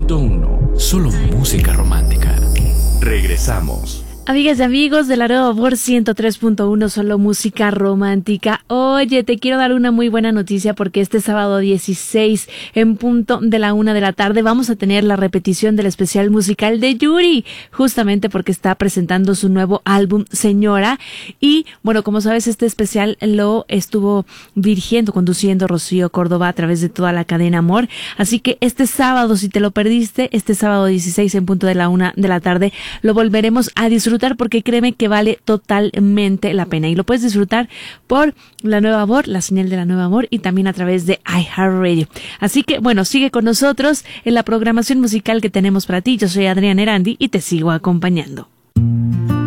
100.1. Solo música romántica. Regresamos. Amigas y amigos de la Nueva Amor 103.1, solo música romántica. Oye, te quiero dar una muy buena noticia porque este sábado 16 en punto de la 1 de la tarde vamos a tener la repetición del especial musical de Yuri, justamente porque está presentando su nuevo álbum Señora. Y bueno, como sabes, este especial lo estuvo conduciendo Rocío Córdoba a través de toda la cadena Amor. Así que este sábado, si te lo perdiste, este sábado 16 en punto de la 1 de la tarde, lo volveremos a disfrutar porque créeme que vale totalmente la pena y lo puedes disfrutar por la Nueva Amor, la señal de la Nueva Amor y también a través de iHeartRadio. Así que bueno, sigue con nosotros en la programación musical que tenemos para ti. Yo soy Adriana Erandi y te sigo acompañando.